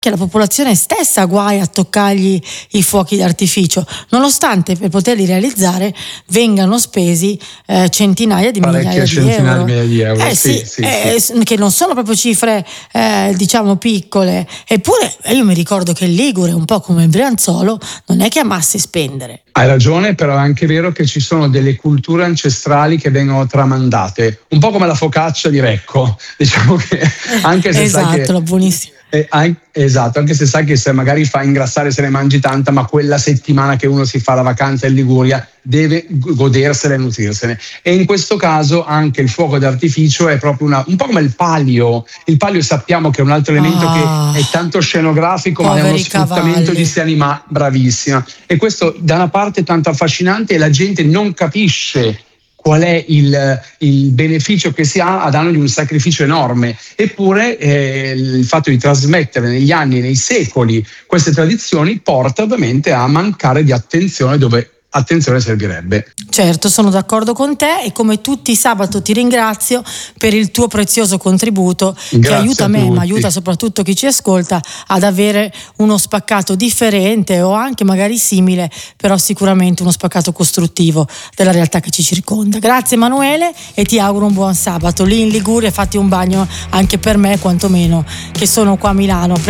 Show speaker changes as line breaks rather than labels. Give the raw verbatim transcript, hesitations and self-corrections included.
che la popolazione stessa guai a toccargli i fuochi d'artificio, nonostante per poterli realizzare vengano spesi eh, centinaia di
Parecchie
migliaia di
centinaia
euro.
di migliaia di euro.
Eh sì,
sì, sì,
eh,
sì.
che non sono proprio cifre eh, diciamo piccole. Eppure io mi ricordo che il Ligure, un po' come il Brianzolo, non è che amasse spendere.
Hai ragione, però è anche vero che ci sono delle culture ancestrali che vengono tramandate, un po' come la focaccia di Recco, diciamo che anche se
esatto,
sai che
la buonissima.
Eh, esatto, anche se sai che se magari fa ingrassare se ne mangi tanta, ma quella settimana che uno si fa la vacanza in Liguria deve godersela e nutrirsene. E in questo caso anche il fuoco d'artificio è proprio una, un po' come il palio. Il palio sappiamo che è un altro elemento
Ah,
che è tanto scenografico, ma è uno
poveri
sfruttamento
cavalli.
di questi animali, bravissima. E questo da una parte è tanto affascinante e la gente non capisce qual è il, il beneficio che si ha a danno di un sacrificio enorme. Eppure eh, il fatto di trasmettere negli anni e nei secoli queste tradizioni porta ovviamente a mancare di attenzione dove attenzione servirebbe.
Certo, sono d'accordo con te e come tutti sabato ti ringrazio per il tuo prezioso contributo.
Grazie
che aiuta
a
me,
tutti.
ma aiuta soprattutto chi ci ascolta ad avere uno spaccato differente o anche magari simile, però sicuramente uno spaccato costruttivo della realtà che ci circonda. Grazie Emanuele e ti auguro un buon sabato. Lì in Liguria fatti un bagno anche per me, quantomeno, che sono qua a Milano.